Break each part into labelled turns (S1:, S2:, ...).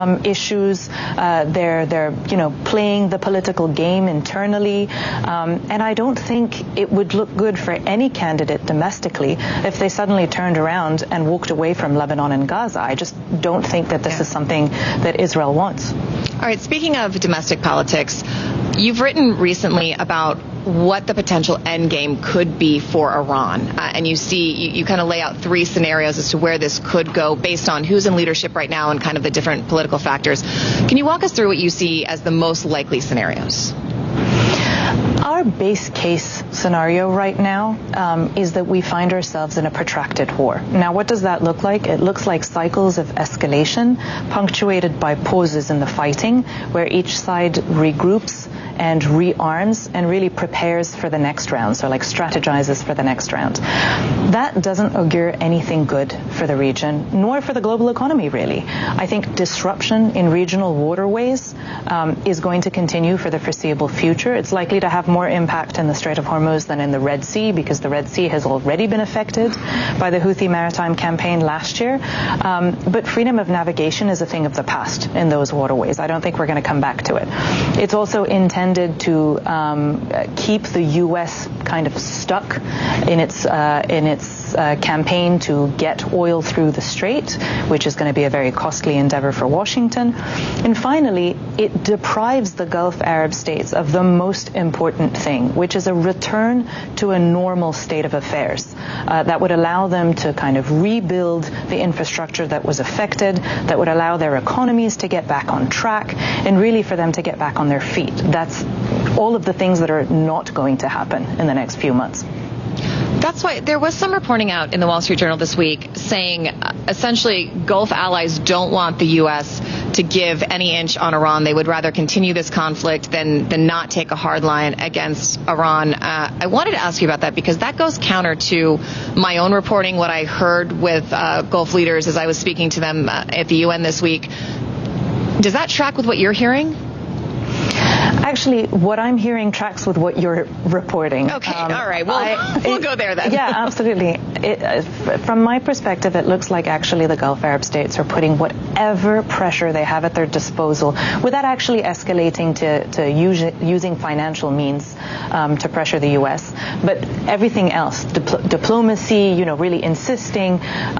S1: issues. They're playing the political game internally, and I don't think it would look good for any candidate domestically if they suddenly turned around and walked away from Lebanon and Gaza. I just don't think that this is something that Israel wants.
S2: All right, speaking of domestic politics, you've written recently about what the potential end game could be for Iran. And you kind of lay out three scenarios as to where this could go based on who's in leadership right now and kind of the different political factors. Can you walk us through what you see as the most likely scenarios?
S1: Our base case scenario right now is that we find ourselves in a protracted war. Now, what does that look like? It looks like cycles of escalation punctuated by pauses in the fighting, where each side regroups and rearms and really prepares for the next round, so like strategizes for the next round. That doesn't augure anything good for the region, nor for the global economy, really. I think disruption in regional waterways is going to continue for the foreseeable future. It's likely to have more impact in the Strait of Hormuz than in the Red Sea, because the Red Sea has already been affected by the Houthi maritime campaign last year. But freedom of navigation is a thing of the past in those waterways. I don't think we're going to come back to it. It's also intended to keep the U.S. kind of stuck in its campaign to get oil through the strait, which is going to be a very costly endeavor for Washington. And finally, it deprives the Gulf Arab states of the most important thing, which is a return to a normal state of affairs that would allow them to kind of rebuild the infrastructure that was affected, that would allow their economies to get back on track, and really for them to get back on their feet. That's all of the things that are not going to happen in the next few months.
S2: That's why there was some reporting out in the Wall Street Journal this week saying essentially Gulf allies don't want the U.S. to give any inch on Iran. They would rather continue this conflict than not take a hard line against Iran. I wanted to ask you about that because that goes counter to my own reporting, what I heard with Gulf leaders as I was speaking to them at the UN this week. Does that track with what you're hearing?
S1: Actually, what I'm hearing tracks with what you're reporting.
S2: Okay, all right. Well, we'll go there then.
S1: Yeah, absolutely. From my perspective, it looks like actually the Gulf Arab states are putting whatever pressure they have at their disposal without actually escalating to using financial means to pressure the U.S. But everything else, diplomacy, really insisting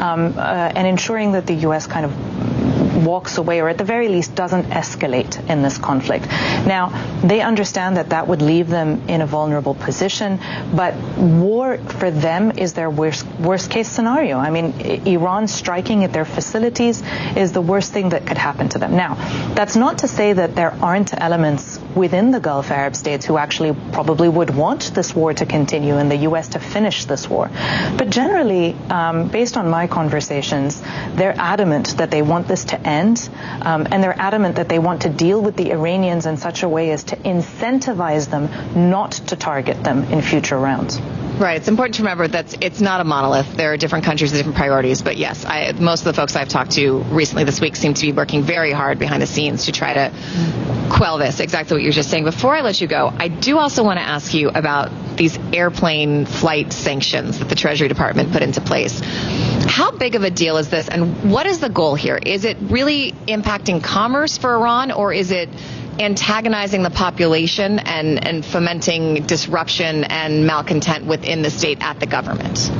S1: and ensuring that the U.S. kind of walks away, or at the very least doesn't escalate in this conflict. Now, they understand that that would leave them in a vulnerable position, but war for them is their worst case scenario. I mean, Iran striking at their facilities is the worst thing that could happen to them. Now, that's not to say that there aren't elements within the Gulf Arab states who actually probably would want this war to continue and the U.S. to finish this war. But generally, based on my conversations, they're adamant that they want this to end, and they're adamant that they want to deal with the Iranians in such a way as to incentivize them not to target them in future rounds.
S2: Right. It's important to remember that it's not a monolith. There are different countries with different priorities. But yes, most of the folks I've talked to recently this week seem to be working very hard behind the scenes to try to quell this. Exactly what you were just saying. Before I let you go, I do also want to ask you about these airplane flight sanctions that the Treasury Department put into place. How big of a deal is this, and what is the goal here? Is it really impacting commerce for Iran, or is it antagonizing the population and fomenting disruption and malcontent within the state at the government?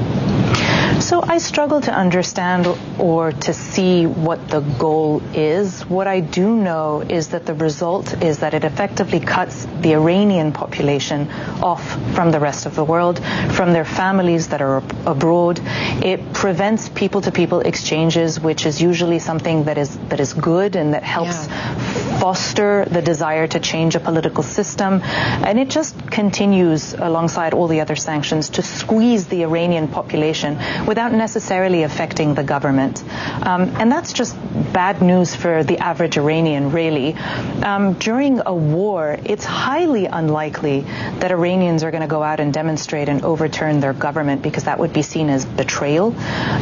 S1: So I struggle to understand or to see what the goal is. What I do know is that the result is that it effectively cuts the Iranian population off from the rest of the world, from their families that are abroad. It prevents people-to-people exchanges, which is usually something that is good and that helps foster the desire to change a political system. And it just continues alongside all the other sanctions to squeeze the Iranian population without necessarily affecting the government. And that's just bad news for the average Iranian, really. During a war, it's highly unlikely that Iranians are going to go out and demonstrate and overturn their government, because that would be seen as betrayal.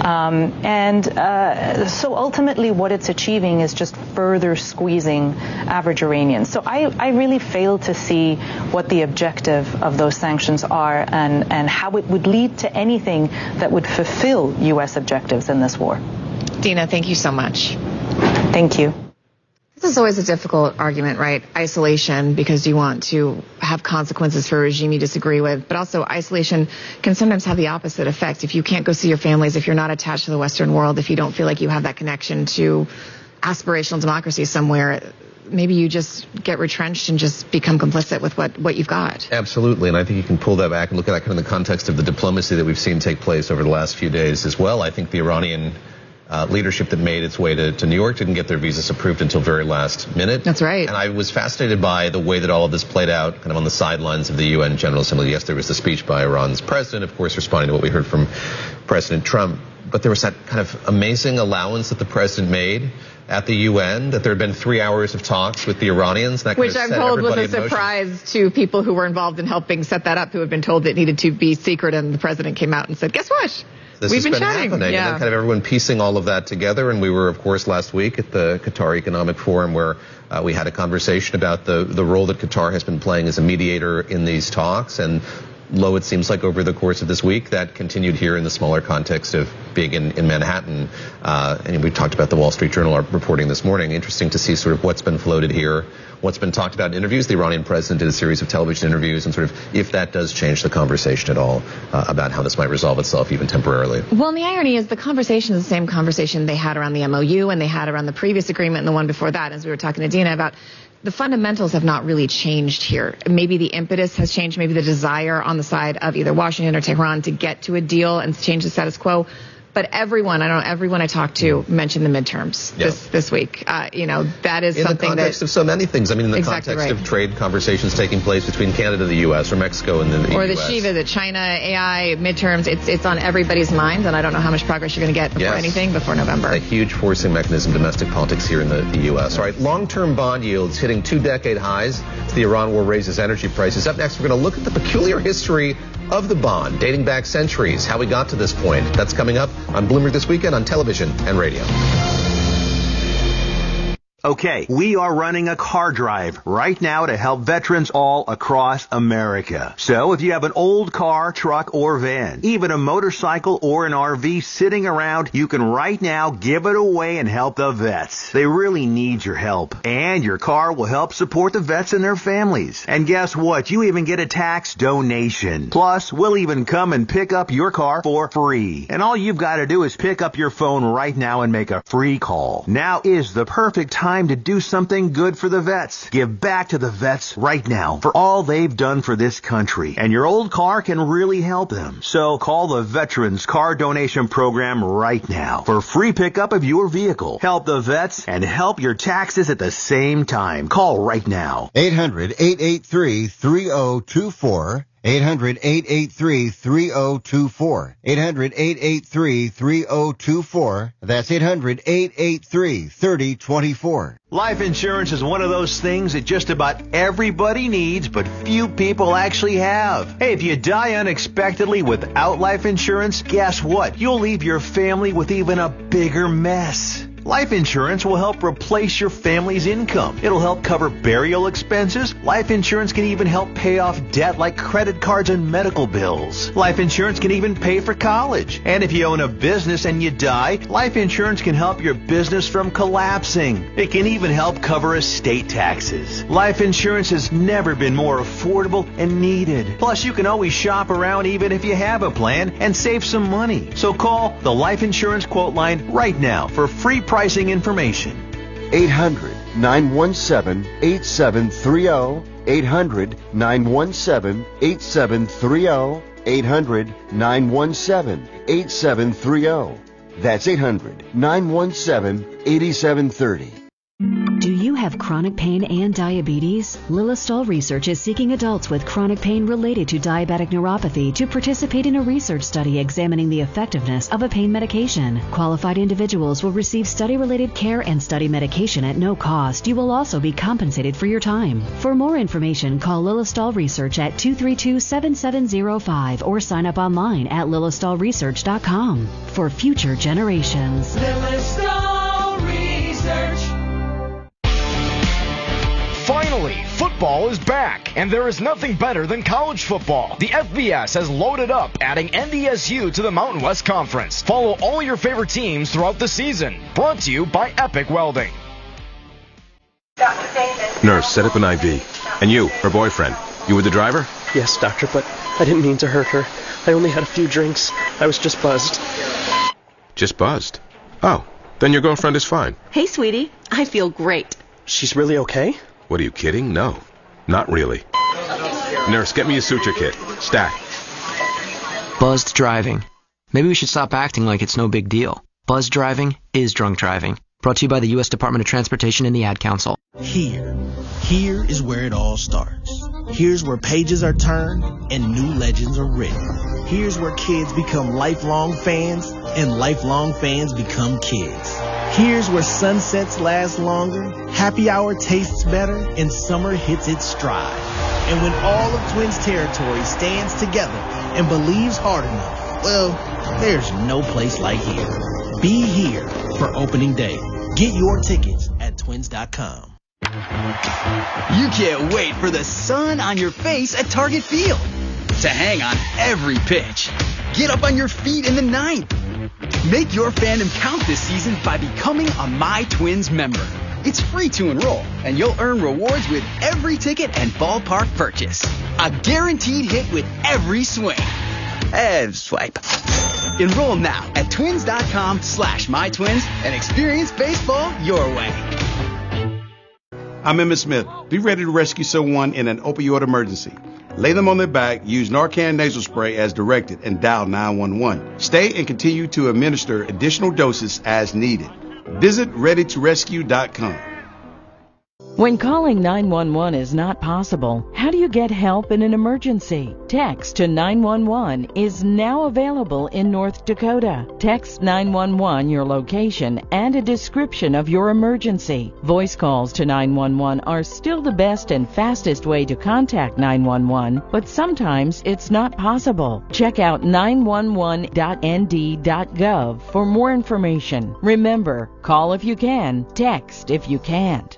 S1: So ultimately what it's achieving is just further squeezing average Iranians. So I really fail to see what the objective of those sanctions are and how it would lead to anything that would fulfill U.S. objectives in this war.
S2: Dina, thank you so much.
S1: Thank you.
S2: This is always a difficult argument, right? Isolation, because you want to have consequences for a regime you disagree with. But also isolation can sometimes have the opposite effect. If you can't go see your families, if you're not attached to the Western world, if you don't feel like you have that connection to aspirational democracy somewhere, maybe you just get retrenched and just become complicit with what you've got.
S3: Absolutely, and I think you can pull that back and look at that kind of in the context of the diplomacy that we've seen take place over the last few days as well. I think the Iranian leadership that made its way to New York didn't get their visas approved until very last minute.
S2: That's right.
S3: And I was fascinated by the way that all of this played out kind of on the sidelines of the UN General Assembly. Yes, there was the speech by Iran's president, of course, responding to what we heard from President Trump. But there was that kind of amazing allowance that the president made at the UN, that there had been 3 hours of talks with the Iranians. That
S2: Which I'm told was a surprise to people who were involved in helping set that up, who had been told it needed to be secret, and the president came out and said, guess what?
S3: We've been chatting. Happening. Yeah. And then kind of everyone piecing all of that together. And we were, of course, last week at the Qatar Economic Forum where we had a conversation about the role that Qatar has been playing as a mediator in these talks. And lo, it seems like over the course of this week, that continued here in the smaller context of being in Manhattan. And we talked about the Wall Street Journal reporting this morning. Interesting to see sort of what's been floated here, what's been talked about in interviews. The Iranian president did a series of television interviews, and sort of if that does change the conversation at all about how this might resolve itself even temporarily.
S2: Well, and the irony is the conversation is the same conversation they had around the MOU and they had around the previous agreement and the one before that, as we were talking to Dina about. The fundamentals have not really changed here. Maybe the impetus has changed, maybe the desire on the side of either Washington or Tehran to get to a deal and change the status quo. But everyone I talked to mentioned the midterms this week. That is
S3: in
S2: something
S3: in the context of so many things. I mean, in the context of trade conversations taking place between Canada, the U.S., or Mexico and the
S2: or
S3: U.S.
S2: the Shiva, the China, AI, midterms. It's on everybody's mind, and I don't know how much progress you're going to get before November.
S3: A huge forcing mechanism, domestic politics here in the U.S. All right, long-term bond yields hitting 2-decade highs as the Iran war raises energy prices. Up next, we're going to look at the peculiar history of the bond, dating back centuries, how we got to this point. That's coming up on Bloomberg This Weekend on television and radio.
S4: Okay, we are running a car drive right now to help veterans all across America. So if you have an old car, truck, or van, even a motorcycle or an RV sitting around, you can right now give it away and help the vets. They really need your help. And your car will help support the vets and their families. And guess what? You even get a tax donation. Plus, we'll even come and pick up your car for free. And all you've got to do is pick up your phone right now and make a free call. Now is the perfect time to do something good for the vets. Give back to the vets right now for all they've done for this country. And your old car can really help them. So call the Veterans Car Donation Program right now for free pickup of your vehicle. Help the vets and help your taxes at the same time. Call right now.
S5: 800-883-3024. 800-883-3024. 800-883-3024. That's 800-883-3024.
S4: Life insurance is one of those things that just about everybody needs, but few people actually have. Hey, if you die unexpectedly without life insurance, guess what? You'll leave your family with even a bigger mess. Life insurance will help replace your family's income. It'll help cover burial expenses. Life insurance can even help pay off debt like credit cards and medical bills. Life insurance can even pay for college. And if you own a business and you die, life insurance can help your business from collapsing. It can even help cover estate taxes. Life insurance has never been more affordable and needed. Plus, you can always shop around even if you have a plan and save some money. So call the Life Insurance Quote Line right now for free pricing information.
S5: 800-917-8730. 800-917-8730. 800-917-8730. That's 800-917-8730.
S6: Do you have chronic pain and diabetes? Lilostol Research is seeking adults with chronic pain related to diabetic neuropathy to participate in a research study examining the effectiveness of a pain medication. Qualified individuals will receive study-related care and study medication at no cost. You will also be compensated for your time. For more information, call Lilostol Research at 232-7705 or sign up online at lilostolresearch.com for future generations.
S7: Lilostol Research.
S8: Finally, football is back, and there is nothing better than college football. The FBS has loaded up, adding NDSU to the Mountain West Conference. Follow all your favorite teams throughout the season. Brought to you by Epic Welding.
S9: Nurse, set up an IV. And you, her boyfriend, you were the driver?
S10: Yes, doctor, but I didn't mean to hurt her. I only had a few drinks. I was just buzzed.
S9: Just buzzed? Oh, then your girlfriend is fine.
S11: Hey, sweetie. I feel great.
S10: She's really okay?
S9: What, are you kidding? No, not really. Nurse, get me a suture kit. Stat.
S12: Buzzed driving. Maybe we should stop acting like it's no big deal. Buzzed driving is drunk driving. Brought to you by the U.S. Department of Transportation and the Ad Council.
S13: Here is where it all starts. Here's where pages are turned and new legends are written. Here's where kids become lifelong fans and lifelong fans become kids. Here's where sunsets last longer, happy hour tastes better, and summer hits its stride. And when all of Twins territory stands together and believes hard enough, well, there's no place like here. Be here for opening day. Get your tickets at twins.com.
S14: You can't wait for the sun on your face at Target Field. To hang on every pitch. Get up on your feet in the ninth. Make your fandom count this season by becoming a My Twins member. It's free to enroll, and you'll earn rewards with every ticket and ballpark purchase. A guaranteed hit with every swing. Swipe. Enroll now at twins.com/mytwins and experience baseball your way.
S15: I'm Emmitt Smith. Be ready to rescue someone in an opioid emergency. Lay them on their back, use Narcan nasal spray as directed, and dial 911. Stay and continue to administer additional doses as needed. Visit readytorescue.com.
S16: When calling 911 is not possible, how do you get help in an emergency? Text to 911 is now available in North Dakota. Text 911 your location and a description of your emergency. Voice calls to 911 are still the best and fastest way to contact 911, but sometimes it's not possible. Check out 911.nd.gov for more information. Remember, call if you can, text if you can't.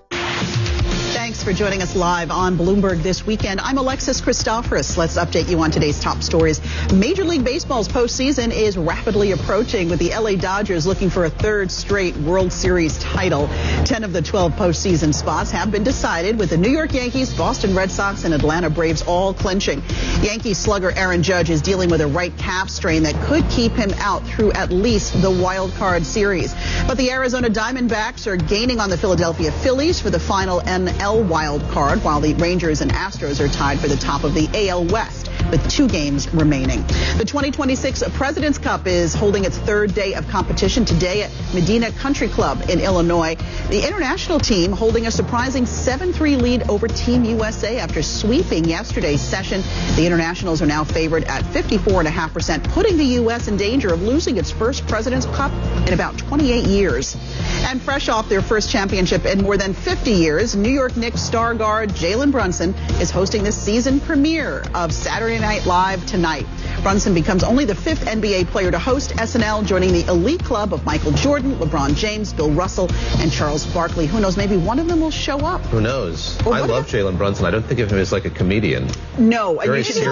S17: Thanks for joining us live on Bloomberg this weekend. I'm Alexis Christoforous. Let's update you on today's top stories. Major League Baseball's postseason is rapidly approaching, with the LA Dodgers looking for a third straight World Series title. 10 of the 12 postseason spots have been decided, with the New York Yankees, Boston Red Sox, and Atlanta Braves all clinching. Yankees slugger Aaron Judge is dealing with a right calf strain that could keep him out through at least the wild card series. But the Arizona Diamondbacks are gaining on the Philadelphia Phillies for the final NL wild card, while the Rangers and Astros are tied for the top of the AL West with 2 games remaining. The 2026 President's Cup is holding its third day of competition today at Medina Country Club in Illinois. The international team holding a surprising 7-3 lead over Team USA after sweeping yesterday's session. The internationals are now favored at 54.5%, putting the U.S. in danger of losing its first President's Cup in about 28 years. And fresh off their first championship in more than 50 years, New York Knicks star guard Jalen Brunson is hosting the season premiere of Saturday Night Live tonight. Brunson becomes only the 5th NBA player to host SNL, joining the elite club of Michael Jordan, LeBron James, Bill Russell, and Charles Barkley. Who knows, maybe one of them will show up.
S3: Who knows? I love Jalen Brunson. I don't think of him as like a comedian.
S17: No,
S3: very
S17: the tease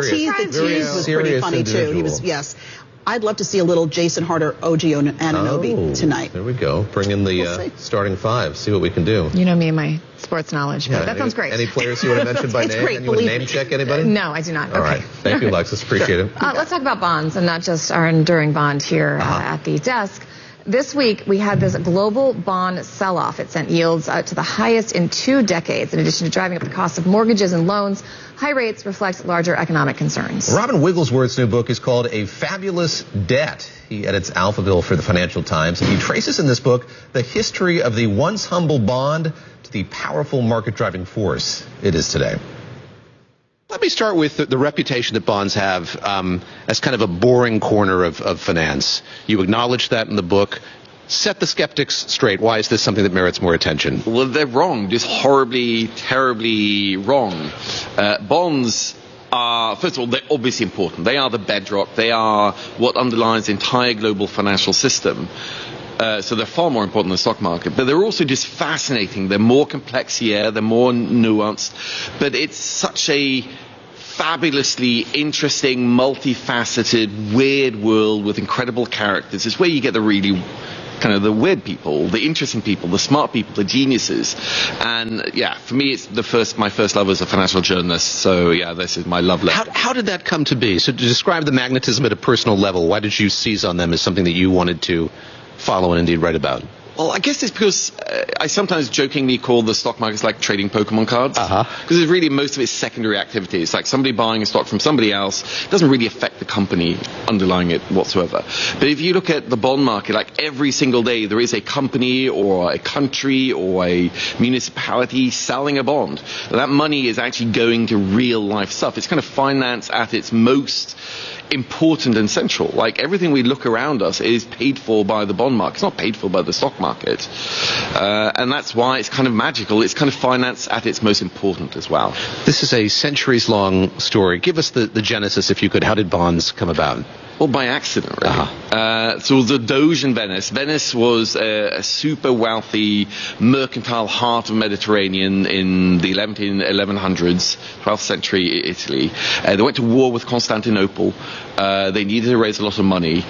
S17: was pretty funny
S3: individual.
S17: too. He was, yes. I'd love to see a little Jason Harder, OG Anunoby tonight.
S3: There we go. Bring in the starting 5. See what we can do.
S2: You know me and my sports knowledge, but that sounds great.
S3: Any players you want to mention by name?
S17: Great,
S3: and you want to name check anybody?
S2: No, I do not.
S3: All right. Thank you, Alexis. Appreciate it.
S2: Let's talk about bonds, and not just our enduring bond here at the desk. This week, we had this global bond sell-off. It sent yields to the highest in 2 decades. In addition to driving up the cost of mortgages and loans, high rates reflect larger economic concerns.
S3: Robin Wigglesworth's new book is called A Fabulous Debt. He edits Alphaville for the Financial Times, and he traces in this book the history of the once humble bond to the powerful market-driving force it is today.
S18: Let me start with the reputation that bonds have as kind of a boring corner of finance. You acknowledge that in the book. Set the skeptics straight. Why is this something that merits more attention?
S19: Well, they're wrong. Just horribly, terribly wrong. Bonds are, first of all, they're obviously important. They are the bedrock. They are what underlies the entire global financial system. So they're far more important than the stock market. But they're also just fascinating. They're more complex here. They're more nuanced. But it's such a fabulously interesting, multifaceted, weird world with incredible characters. It's where you get the really kind of the weird people, the interesting people, the smart people, the geniuses. And yeah, for me, it's my first love as a financial journalist. So yeah, this is my love letter.
S18: How did that come to be? So to describe the magnetism at a personal level, why did you seize on them as something that you wanted to follow and indeed write about?
S19: Well, I guess it's because I sometimes jokingly call the stock markets like trading Pokemon cards. Because it's really most of it's secondary activity. It's like somebody buying a stock from somebody else. It doesn't really affect the company underlying it whatsoever. But if you look at the bond market, like every single day there is a company or a country or a municipality selling a bond. That money is actually going to real life stuff. It's kind of finance at its most important and central. Like everything we look around us is paid for by the bond market. It's not paid for by the stock market. And that's why it's kind of magical. It's kind of finance at its most important as well.
S18: This is a centuries-long story. Give us the genesis, if you could. How did bonds come about?
S19: Well, by accident, really. So the Doge in Venice. Venice was a super wealthy mercantile heart of Mediterranean in the 1100s, 12th century Italy. They went to war with Constantinople. They needed to raise a lot of money.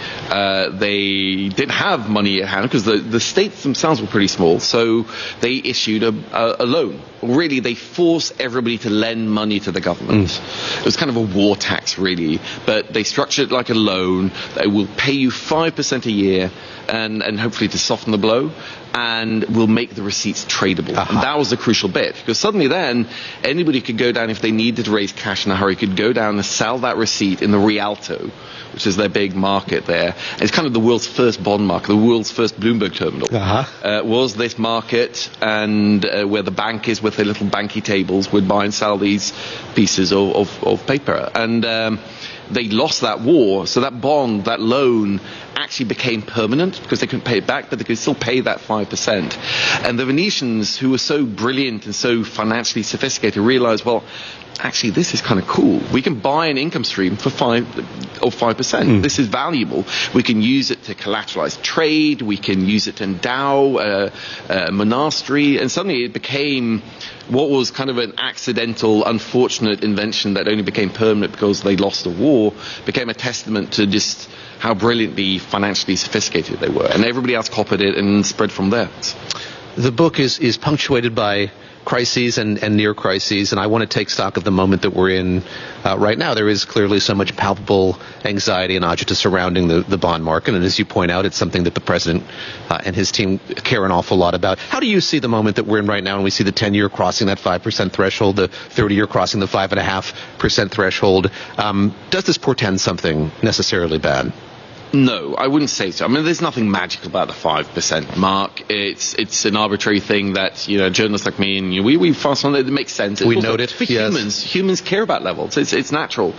S19: They didn't have money at hand because the states themselves were pretty small. So they issued a loan. Really, they forced everybody to lend money to the government. It was kind of a war tax, really. But they structured it like a loan. They will pay you 5% a year and hopefully to soften the blow, and will make the receipts tradable. And that was the crucial bit, because suddenly then anybody could go down, if they needed to raise cash in a hurry, could go down and sell that receipt in the Rialto, which is their big market there. And it's kind of the world's first bond market, the world's first Bloomberg terminal. Was this market, and where the bank is with their little banky tables would buy and sell these pieces of paper. And they lost that war, so that bond, that loan, actually became permanent because they couldn't pay it back, but they could still pay that 5%. And the Venetians, who were so brilliant and so financially sophisticated, realized, well, actually, this is kind of cool. We can buy an income stream for 5%. This is valuable. We can use it to collateralize trade. We can use it to endow a monastery. And suddenly it became what was kind of an accidental, unfortunate invention that only became permanent because they lost a war, became a testament to just how brilliantly financially sophisticated they were. And everybody else copied it and spread from there.
S18: The book is punctuated by crises and near crises, and I want to take stock of the moment that we're in right now. There is clearly so much palpable anxiety and agita surrounding the bond market, and as you point out, it's something that the president and his team care an awful lot about. How do you see the moment that we're in right now, and we see the 10-year crossing that 5% threshold, the 30-year crossing the 5.5% threshold? Does this portend something necessarily bad?
S19: No, I wouldn't say so. I mean, there's nothing magical about the 5% mark. It's an arbitrary thing that, journalists like me and we fuss on it. It makes sense.
S18: We note it.
S19: For humans care about levels. It's natural.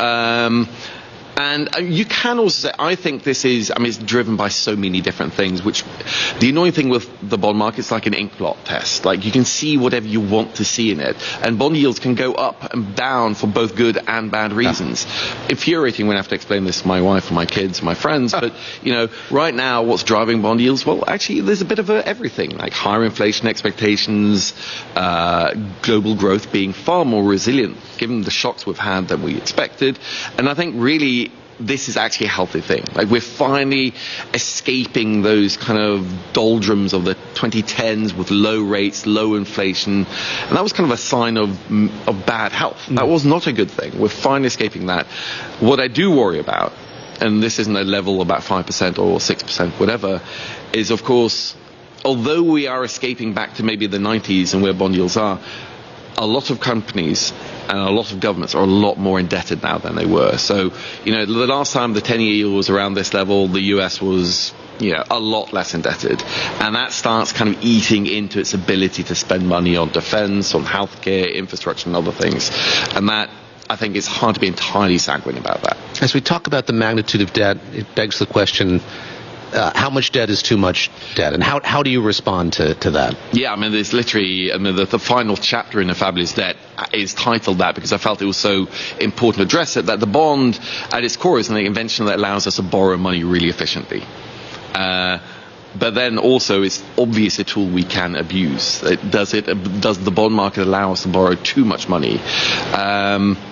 S19: And you can also say, I think this is, it's driven by so many different things, which the annoying thing with the bond market is like an ink blot test. Like, you can see whatever you want to see in it. And bond yields can go up and down for both good and bad reasons. Infuriating when I have to explain this to my wife and my kids, my friends. But, right now, what's driving bond yields? Well, actually, there's a bit of everything, like higher inflation expectations, global growth being far more resilient, given the shocks we've had than we expected. And I think really, this is actually a healthy thing. Like, we're finally escaping those kind of doldrums of the 2010s with low rates, low inflation. And that was kind of a sign of bad health. That was not a good thing. We're finally escaping that. What I do worry about, and this isn't a level about 5% or 6%, whatever, is, of course, although we are escaping back to maybe the 90s and where bond yields are, a lot of companies and a lot of governments are a lot more indebted now than they were. So, the last time the 10-year yield was around this level, the US was, a lot less indebted. And that starts kind of eating into its ability to spend money on defense, on healthcare, infrastructure, and other things. And that, I think, it's hard to be entirely sanguine about that. As
S18: we talk about the magnitude of debt, it begs the question, how much debt is too much debt, and how do you respond to that?
S19: Yeah, there's literally, the final chapter in A Fabulous Debt is titled that because I felt it was so important to address it, that the bond at its core is an invention that allows us to borrow money really efficiently. But then also it's obviously a tool we can abuse. Does the bond market allow us to borrow too much money?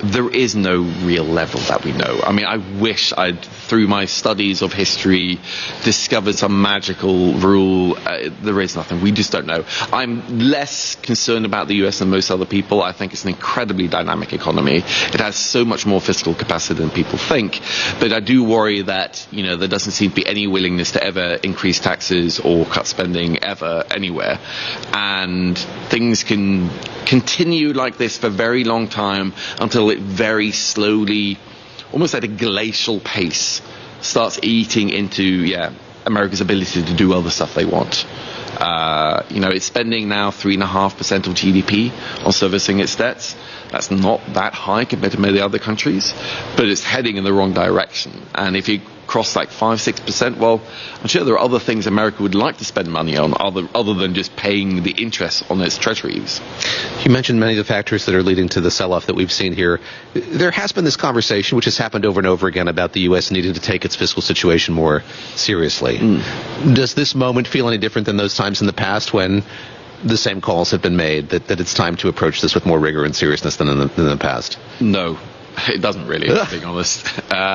S19: there is no real level that we know. I mean, I wish I'd, through my studies of history, discovered some magical rule. There is nothing. We just don't know. I'm less concerned about the US than most other people. I think it's an incredibly dynamic economy. It has so much more fiscal capacity than people think. But I do worry that, there doesn't seem to be any willingness to ever increase taxes or cut spending ever anywhere. And things can continue like this for a very long time until it very slowly, almost at a glacial pace, starts eating into, America's ability to do all the stuff they want. It's spending now 3.5% of GDP on servicing its debts. That's not that high compared to many other countries, but it's heading in the wrong direction. And if you cross like 5-6%, well, I'm sure there are other things America would like to spend money on other than just paying the interest on its treasuries.
S3: You mentioned many of the factors that are leading to the sell-off that we've seen here. There has been this conversation, which has happened over and over again, about the U.S. needing to take its fiscal situation more seriously. Does this moment feel any different than those times in the past when the same calls have been made that it's time to approach this with more rigor and seriousness than in the past?
S19: No, it doesn't really, to be honest.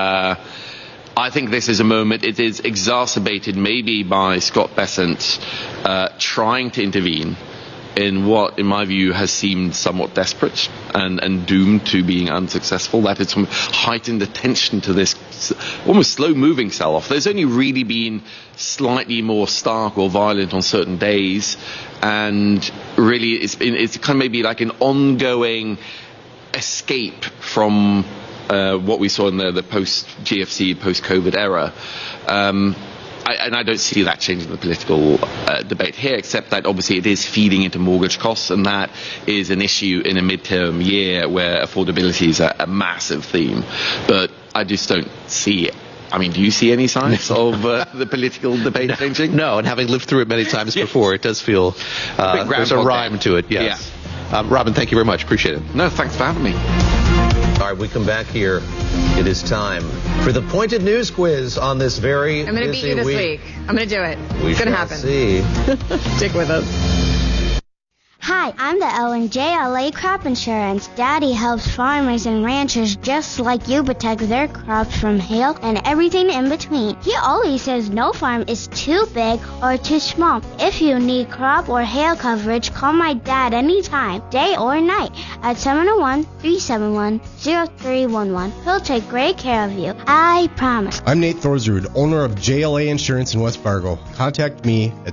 S19: I think this is a moment, it is exacerbated maybe by Scott Bessent trying to intervene in what, in my view, has seemed somewhat desperate and doomed to being unsuccessful. That is some heightened attention to this almost slow-moving sell-off. There's only really been slightly more stark or violent on certain days, and really it's kind of maybe like an ongoing escape from what we saw in the post-GFC, post-COVID era. And I don't see that changing the political debate here, except that obviously it is feeding into mortgage costs, and that is an issue in a midterm year where affordability is a massive theme. But I just don't see it. I mean, do you see any signs of the political debate changing?
S3: No, and having lived through it many times before, it does feel there's a rhyme to it, yes. Yeah. Robin, thank you very much. Appreciate it.
S19: No, thanks for having me.
S3: All right, we come back here. It is time for the Pointed News Quiz on this very
S2: I'm going to beat you this week. I'm going to do it. It's going to happen.
S3: See.
S2: Stick with us.
S20: Hi, I'm the L&J Crop Insurance. Daddy helps farmers and ranchers just like you protect their crops from hail and everything in between. He always says no farm is too big or too small. If you need crop or hail coverage, call my dad anytime, day or night, at 701-371-0311. He'll take great care of you. I promise.
S21: I'm Nate Thorsrud, owner of JLA Insurance in West Fargo. Contact me at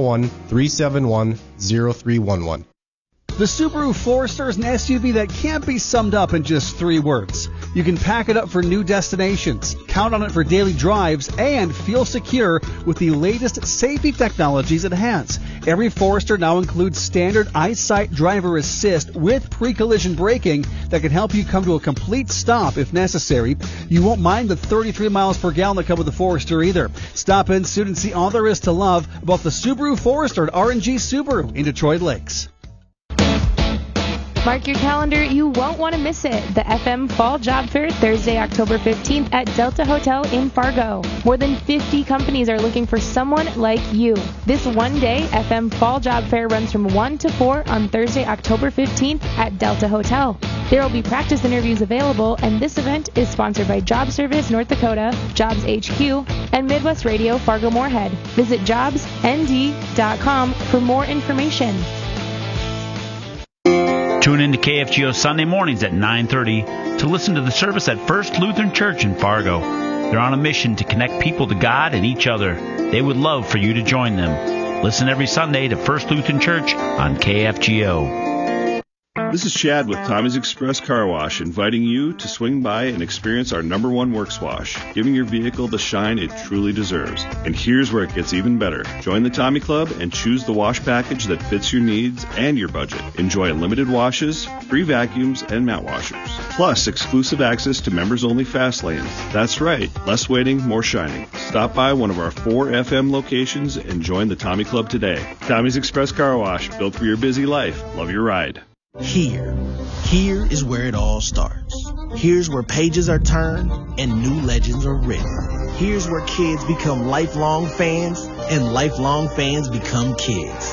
S21: 701-371-0311.
S22: The Subaru Forester is an SUV that can't be summed up in just 3 words. You can pack it up for new destinations, count on it for daily drives, and feel secure with the latest safety technologies it has. Every Forester now includes standard EyeSight driver assist with pre-collision braking that can help you come to a complete stop if necessary. You won't mind the 33 miles per gallon that come with the Forester either. Stop in soon and see all there is to love about the Subaru Forester at R&G Subaru in Detroit Lakes.
S23: Mark your calendar, you won't want to miss it. The FM Fall Job Fair, Thursday, October 15th at Delta Hotel in Fargo. More than 50 companies are looking for someone like you. This one-day FM Fall Job Fair runs from 1 to 4 on Thursday, October 15th at Delta Hotel. There will be practice interviews available, and this event is sponsored by Job Service North Dakota, Jobs HQ, and Midwest Radio Fargo-Moorhead. Visit jobsnd.com for more information.
S24: Tune in to KFGO Sunday mornings at 9:30 to listen to the service at First Lutheran Church in Fargo. They're on a mission to connect people to God and each other. They would love for you to join them. Listen every Sunday to First Lutheran Church on KFGO.
S25: This is Chad with Tommy's Express Car Wash, inviting you to swing by and experience our #1 Works Wash, giving your vehicle the shine it truly deserves. And here's where it gets even better. Join the Tommy Club and choose the wash package that fits your needs and your budget. Enjoy unlimited washes, free vacuums, and mat washers. Plus, exclusive access to members-only fast lanes. That's right, less waiting, more shining. Stop by one of our 4 FM locations and join the Tommy Club today. Tommy's Express Car Wash, built for your busy life. Love your ride.
S13: Here is where it all starts. Here's where pages are turned and new legends are written. Here's where kids become lifelong fans and lifelong fans become kids.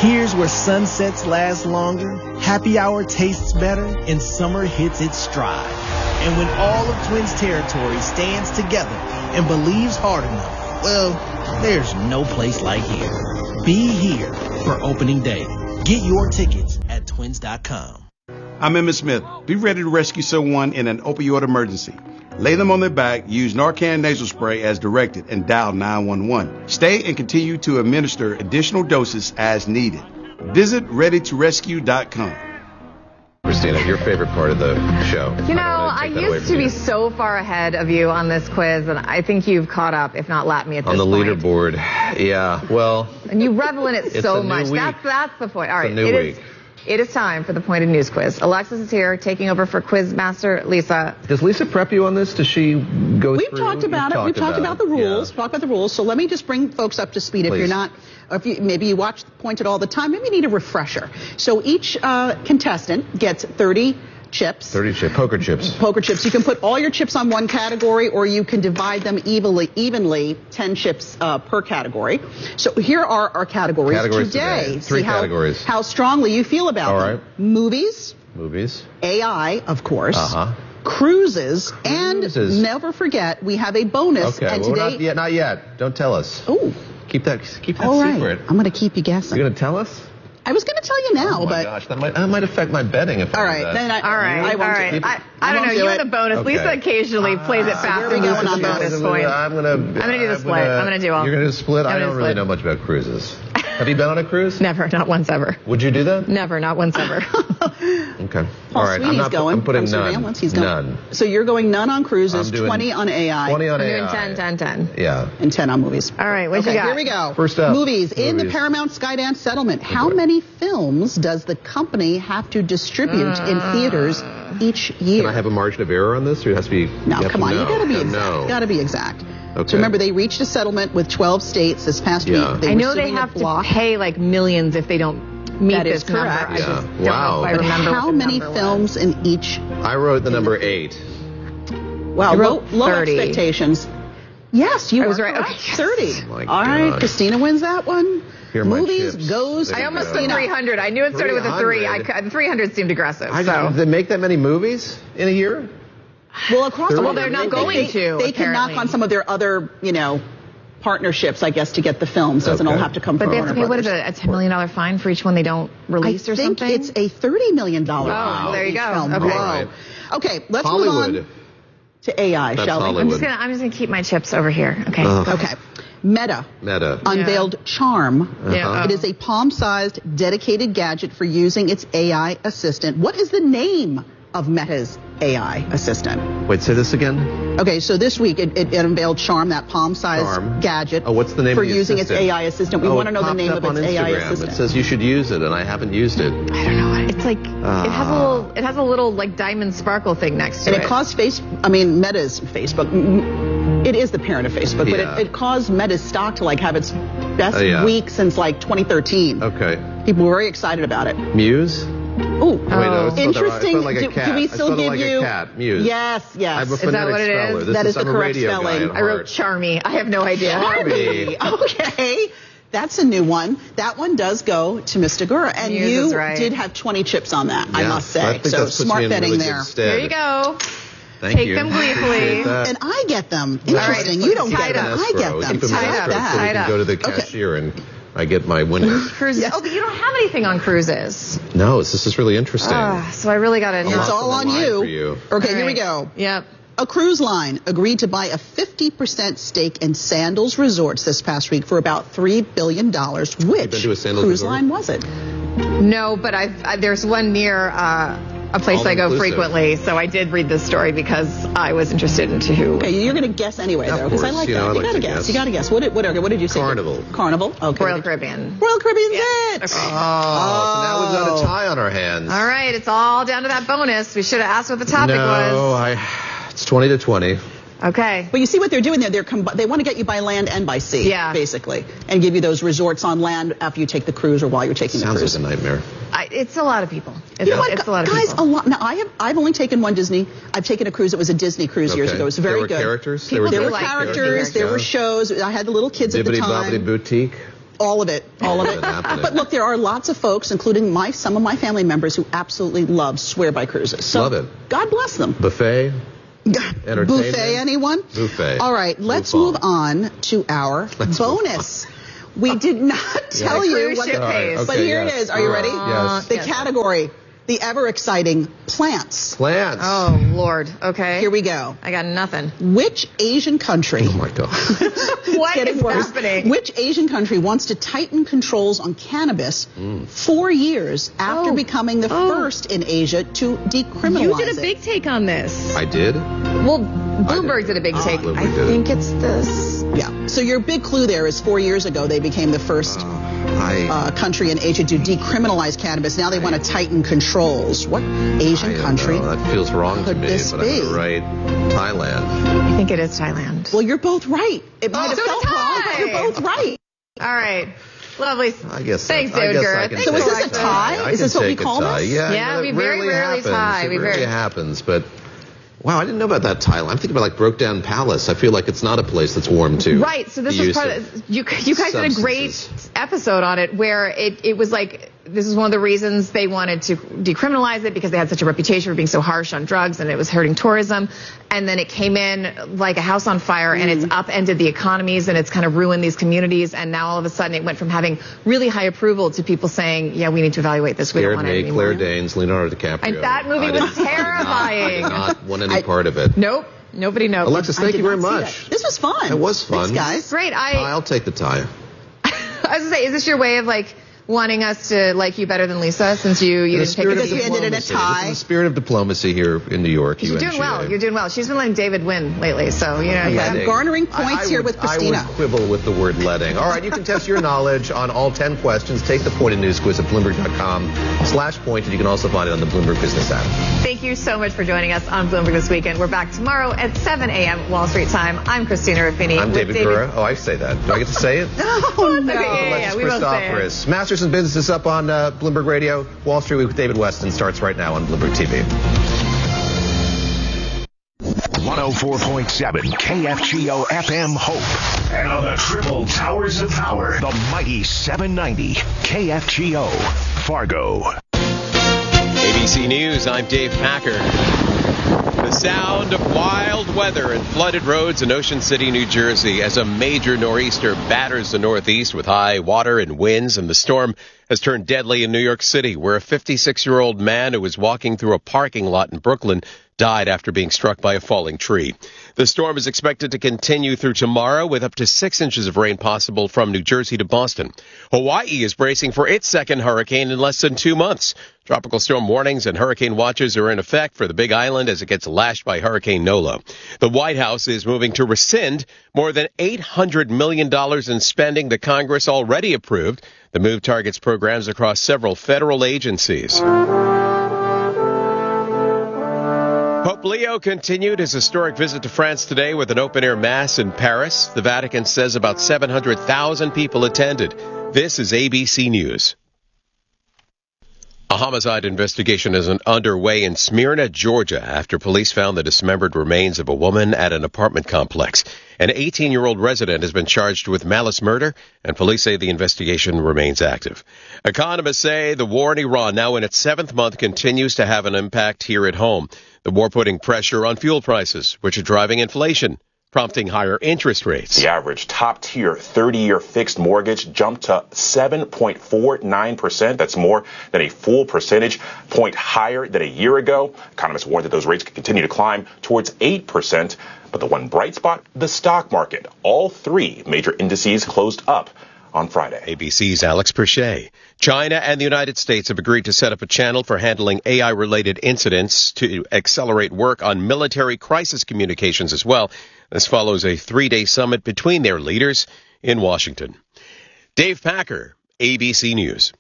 S13: Here's where sunsets last longer, happy hour tastes better, and summer hits its stride. And when all of Twins territory stands together and believes hard enough, well, there's no place like here. Be here for opening day. Get your tickets at twins.com.
S15: I'm Emmitt Smith. Be ready to rescue someone in an opioid emergency. Lay them on their back, use Narcan nasal spray as directed, and dial 911. Stay and continue to administer additional doses as needed. Visit readytorescue.com.
S3: Christina, your favorite part of the show.
S2: You know, I used to be so far ahead of you on this quiz, and I think you've caught up, if not lapped me at this point.
S3: On the leaderboard, yeah, well.
S2: And you revel in it so much.
S3: Week.
S2: That's the point. All right,
S3: it's a new week.
S2: It is time for the Pointed News Quiz. Alexis is here, taking over for Quiz Master Lisa.
S3: Does Lisa prep you on this? Does she go
S17: We've
S3: through?
S17: Talked about it. We've talked about the rules.
S3: Yeah.
S17: Talked about the rules. So let me just bring folks up to speed.
S3: Please.
S17: If you're not, or if maybe you watch Pointed all the time, maybe you need a refresher. So each contestant gets 30 chips.
S3: 30 chips. Poker chips.
S17: Poker chips. You can put all your chips on one category, or you can divide them evenly 10 chips per category. So here are our categories today.
S3: Three categories.
S17: How strongly you feel about them.
S3: All right.
S17: Movies. AI, of course. Cruises. And never forget, we have a bonus.
S3: Okay,
S17: and today,
S3: not yet. Don't tell us.
S17: Oh.
S3: Keep that
S17: all right.
S3: secret.
S17: I'm going to keep you guessing.
S3: You're going to tell us?
S17: I was going to tell you now,
S3: oh my
S17: but
S3: gosh, that might affect my betting. If
S17: all right, then I won't.
S2: I don't know. You're the bonus.
S3: Okay.
S2: Lisa occasionally plays it fast and goes to the bonus point.
S3: I'm gonna
S2: do the split. I'm gonna do all.
S3: You're gonna do the split. I don't really know much about cruises. Have you been on a cruise?
S2: Never, not once ever.
S3: Would you do that?
S2: Never, not once ever.
S3: Okay.
S17: All right.
S3: I'm putting none.
S17: He's going.
S3: None.
S17: So you're going none on cruises, 20 on AI.
S3: 20 on
S2: AI.
S3: I'm
S2: doing 10.
S3: Yeah.
S17: And 10 on movies.
S2: All right, what you got?
S17: Here we go.
S3: First up.
S17: Movies. In the Paramount Skydance settlement, how many films does the company have to distribute in theaters each year?
S3: Can I have a margin of error on this, or it has to be?
S17: No, come on. You got to be exact. Got to be exact.
S3: Okay.
S17: So remember, they reached a settlement with 12 states this past week.
S2: I know they have to pay like millions if they don't meet this number. I just don't know if I remember
S17: how many films in each?
S3: I wrote the number 8.
S17: Wow, low expectations. Yes, you were
S2: right.
S17: Okay. 30.
S3: Oh
S17: all right, Christina wins that one.
S3: Movies
S17: goes.
S2: I almost put 300. I knew it started with a 3. 300 seemed aggressive. So.
S3: They make that many movies in a year?
S17: Well, across the world,
S2: they're not going to.
S17: They can knock on some of their other, partnerships, I guess, to get the films. Doesn't all have to come from.
S2: But they have to pay, what is it, a $10 million fine for each one they don't release or something?
S17: I think it's a $30 million fine.
S2: Oh, there you go.
S17: Film.
S2: Okay.
S17: Right. Okay, let's
S3: Hollywood.
S17: move on to AI,
S3: That's
S17: shall we?
S3: Hollywood.
S2: I'm just gonna keep my chips over here. Okay.
S17: Okay. Meta unveiled Charm.
S2: Yeah.
S17: It is a palm-sized, dedicated gadget for using its AI assistant. What is the name of Meta's AI assistant?
S3: Wait, say this again?
S17: Okay, so this week it unveiled Charm, that palm-sized gadget.
S3: Oh, what's the name
S17: for
S3: of the
S17: using
S3: assistant?
S17: its AI assistant? We want to know the name of its AI assistant.
S3: It says you should use it, and I haven't used it.
S2: I don't know. It's like it has a little like diamond sparkle thing next to it.
S17: And it caused Meta's Facebook. It is the parent of Facebook, but it caused Meta's stock to have its best week since 2013.
S3: Okay.
S17: People were very excited about it.
S3: Muse?
S17: Ooh,
S3: interesting. Like a cat.
S17: Do we still give you?
S3: A cat. Muse.
S17: Yes.
S3: I'm a
S2: is that what it is?
S3: That is the correct spelling.
S2: I wrote Charmy. I have no idea.
S3: Charmy.
S17: Okay. That's a new one. That one does go to Mr. Gura. And
S2: Muse
S17: you did have 20 chips on that, I must say.
S3: I think
S17: so
S3: that
S17: smart betting there.
S2: There you go.
S3: Take
S2: them gleefully.
S17: And I get them. Interesting.
S2: Right.
S17: You don't get them. I get them.
S3: Tied up. Go to the cashier and I get my windows.
S2: Cruises. Oh, but you don't have anything on cruises.
S3: No, this is really interesting.
S2: So I really got to know.
S17: It's all on you. Okay, here we go.
S2: Yep.
S17: A cruise line agreed to buy a 50% stake in Sandals Resorts this past week for about $3 billion. Which cruise line was it?
S2: No, but there's one near a place I go frequently, so I did read this story because I was interested into who.
S17: Okay, you're going to guess anyway, though, because I like that. You got to guess. You got to guess. What did you say? Carnival. Okay.
S2: Royal Caribbean.
S17: Royal Caribbean's it.
S2: Okay.
S3: So now we've got a tie on our hands.
S2: All right, it's all down to that bonus. We should have asked what the topic was.
S3: It's 20-20.
S2: Okay.
S17: But you see what they're doing there? They want to get you by land and by sea, basically, and give you those resorts on land after you take the cruise or while you're taking the cruise.
S3: Sounds like a nightmare.
S2: It's a lot of people.
S17: It's a lot of people. Now, I've only taken one Disney. I've taken a cruise. It was a Disney cruise years ago. It was very good.
S3: Characters?
S17: There were characters. There were shows. I had the little kids at the time.
S3: Bibbidi Bobbidi Boutique.
S17: All of it. But look, there are lots of folks, including some of my family members, who absolutely love swear by cruises. So
S3: love it.
S17: God bless them.
S3: Buffet?
S17: Buffet, anyone?
S3: Buffet.
S17: All right, let's move on to our bonus. We did not tell you what but here it is. Are you ready?
S3: Yes.
S17: The category, the ever exciting plants.
S3: Plants.
S2: Oh, Lord. Okay.
S17: Here we go.
S2: I got nothing.
S17: Which Asian country?
S3: Oh, my God.
S2: What is happening?
S17: Which Asian country wants to tighten controls on cannabis 4 years after becoming the first in Asia to decriminalize
S2: You did a big take on this.
S3: I did?
S2: Well, Bloomberg did a big take. I think it's this.
S17: Yeah. So your big clue there is 4 years ago they became the first country in Asia to decriminalize cannabis. Now they want to tighten controls. What Asian country?
S3: That feels wrong to me, but I'm going to write Thailand.
S2: I think it is Thailand.
S17: Well, you're both right. It might have felt wrong, but you're both right.
S2: All right. Lovely.
S3: I guess.
S2: Thanks, David Gura.
S17: So is this a tie? Is this what we call this?
S3: Yeah,
S2: we very rarely tie.
S3: It rarely happens, but. Wow, I didn't know about that Thailand. I'm thinking about like Broke Down Palace. I feel like it's not a place that's warm to.
S2: Right. So this is part of you guys did a great episode on it where it was like this is one of the reasons they wanted to decriminalize it because they had such a reputation for being so harsh on drugs and it was hurting tourism. And then it came in like a house on fire and it's upended the economies and it's kind of ruined these communities. And now all of a sudden it went from having really high approval to people saying, yeah, we need to evaluate this. We don't want it anymore.
S3: Claire Danes, Leonardo DiCaprio.
S2: And that movie was terrifying.
S3: I did not want any part of it.
S2: Nope. Nobody knows.
S3: Alexis, thank you very much.
S17: This was fun.
S3: It was fun.
S17: Thanks, guys.
S2: Great.
S3: I'll take the tie.
S2: I was going to say, is this your way of like wanting us to like you better than Lisa since you didn't take
S17: because you ended in a tie?
S3: This is the spirit of diplomacy here in New York.
S2: You're doing well. You're doing well. She's been letting David win lately, so you know.
S17: I'm garnering points here with Christina.
S3: I would quibble with the word letting. All right, you can test your knowledge on all 10 questions. Take the Point in News quiz at Bloomberg.com/point, and you can also find it on the Bloomberg Business app.
S2: Thank you so much for joining us on Bloomberg This Weekend. We're back tomorrow at 7 a.m. Wall Street time. I'm Christina Ruffini.
S3: I'm David Gura. Oh, I say that. Do I get to say it?
S17: Oh, no.
S2: Yeah, we will say it.
S3: Masters in Business is up on Bloomberg Radio. Wall Street Week with David Weston starts right now on Bloomberg TV.
S1: 104.7 KFGO FM Hope. And on the triple towers of power, the mighty 790 KFGO Fargo.
S4: ABC News, I'm Dave Packer. The sound of wild weather and flooded roads in Ocean City, New Jersey as a major nor'easter batters the Northeast with high water and winds, and the storm has turned deadly in New York City, where a 56-year-old man who was walking through a parking lot in Brooklyn died after being struck by a falling tree. The storm is expected to continue through tomorrow with up to 6 inches of rain possible from New Jersey to Boston. Hawaii is bracing for its second hurricane in less than 2 months. Tropical storm warnings and hurricane watches are in effect for the Big Island as it gets lashed by Hurricane Nola. The White House is moving to rescind more than $800 million in spending the Congress already approved. The move targets programs across several federal agencies. Pope Leo continued his historic visit to France today with an open-air mass in Paris. The Vatican says about 700,000 people attended. This is ABC News. A homicide investigation is underway in Smyrna, Georgia, after police found the dismembered remains of a woman at an apartment complex. An 18-year-old resident has been charged with malice murder, and police say the investigation remains active. Economists say the war in Iran, now in its 7th month, continues to have an impact here at home. The war putting pressure on fuel prices, which are driving inflation, prompting higher interest rates.
S5: The average top-tier 30-year fixed mortgage jumped to 7.49%. That's more than a full percentage point higher than a year ago. Economists warn that those rates could continue to climb towards 8%. But the one bright spot, the stock market. All 3 major indices closed up on Friday.
S4: ABC's Alex Perche. China and the United States have agreed to set up a channel for handling AI-related incidents to accelerate work on military crisis communications as well. This follows a 3-day summit between their leaders in Washington. Dave Packer, ABC News.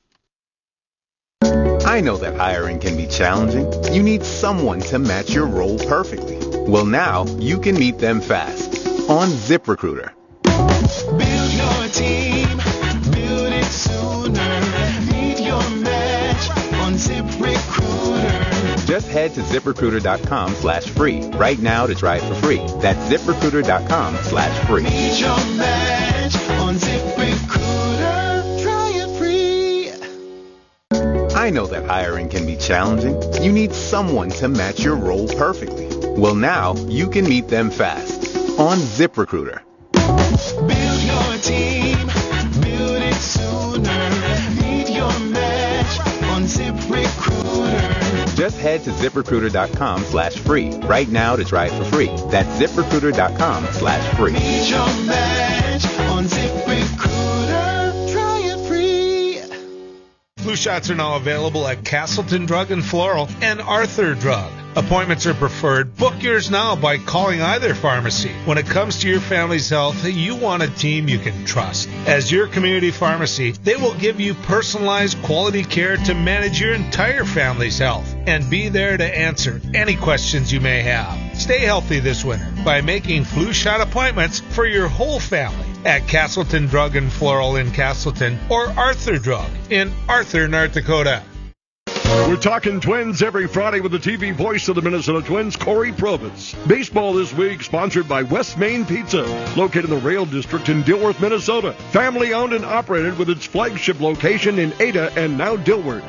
S6: I know that hiring can be challenging. You need someone to match your role perfectly. Well, now you can meet them fast on ZipRecruiter.
S7: Build your team, build it sooner. Meet your match on ZipRecruiter.
S6: Just head to ZipRecruiter.com/free right now to try it for free. That's ZipRecruiter.com/free.
S7: Meet your match on ZipRecruiter.
S6: I know that hiring can be challenging. You need someone to match your role perfectly. Well, now you can meet them fast on ZipRecruiter.
S7: Build your team, build it sooner. Meet your match on ZipRecruiter.
S6: Just head to ZipRecruiter.com/free right now to try it for free. That's ZipRecruiter.com/free.
S7: Meet your match on ZipRecruiter. Try it free.
S8: Flu shots are now available at Castleton Drug and Floral and Arthur Drug. Appointments are preferred. Book yours now by calling either pharmacy. When it comes to your family's health, you want a team you can trust. As your community pharmacy, they will give you personalized quality care to manage your entire family's health and be there to answer any questions you may have. Stay healthy this winter by making flu shot appointments for your whole family at Castleton Drug and Floral in Castleton or Arthur Drug in Arthur, North Dakota.
S9: We're talking Twins every Friday with the TV voice of the Minnesota Twins, Corey Provitz. Baseball this week sponsored by West Main Pizza, located in the Rail District in Dilworth, Minnesota. Family owned and operated with its flagship location in Ada and now Dilworth.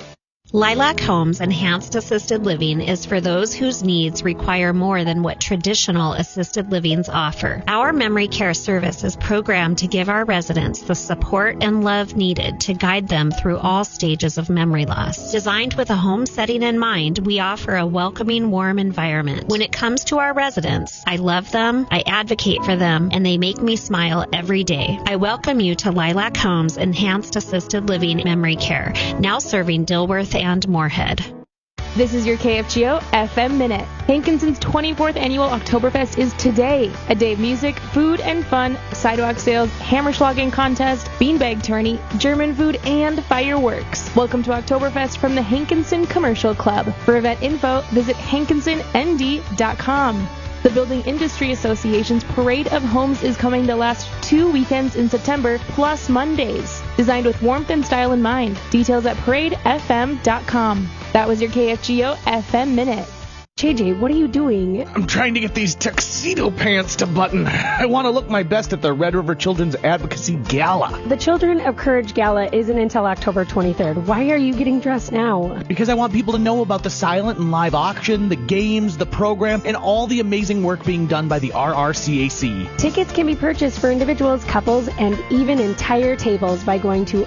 S10: Lilac Homes Enhanced Assisted Living is for those whose needs require more than what traditional assisted livings offer. Our memory care service is programmed to give our residents the support and love needed to guide them through all stages of memory loss. Designed with a home setting in mind, we offer a welcoming, warm environment. When it comes to our residents, I love them, I advocate for them, and they make me smile every day. I welcome you to Lilac Homes Enhanced Assisted Living Memory Care, now serving Dilworth and Moorhead.
S23: This is your KFGO FM Minute. Hankinson's 24th annual Oktoberfest is today. A day of music, food and fun, sidewalk sales, hammerschlagen contest, beanbag tourney, German food, and fireworks. Welcome to Oktoberfest from the Hankinson Commercial Club. For event info, visit hankinsonnd.com. The Building Industry Association's Parade of Homes is coming to last 2 weekends in September, plus Mondays. Designed with warmth and style in mind. Details at paradefm.com. That was your KFGO FM Minute.
S11: JJ, what are you doing?
S12: I'm trying to get these tuxedo pants to button. I want to look my best at the Red River Children's Advocacy Gala.
S11: The Children of Courage Gala isn't until October 23rd. Why are you getting dressed now?
S12: Because I want people to know about the silent and live auction, the games, the program, and all the amazing work being done by the RRCAC.
S11: Tickets can be purchased for individuals, couples, and even entire tables by going to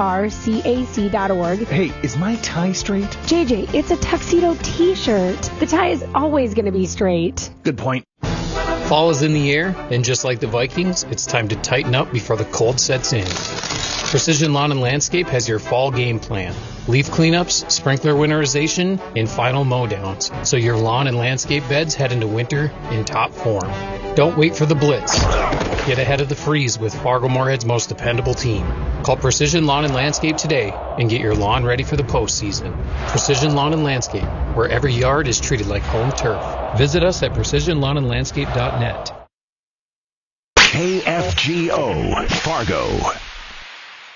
S11: rrcac.org.
S12: Hey, is my tie straight?
S11: JJ, it's a tuxedo t-shirt. The tie is always going to be straight.
S12: Good point.
S26: Fall is in the air, and just like the Vikings, it's time to tighten up before the cold sets in. Precision Lawn and Landscape has your fall game plan. Leaf cleanups, sprinkler winterization, and final mow-downs, so your lawn and landscape beds head into winter in top form. Don't wait for the blitz. Get ahead of the freeze with Fargo-Moorhead's most dependable team. Call Precision Lawn and Landscape today and get your lawn ready for the postseason. Precision Lawn and Landscape, where every yard is treated like home turf. Visit us at precisionlawnandlandscape.net.
S1: KFGO Fargo.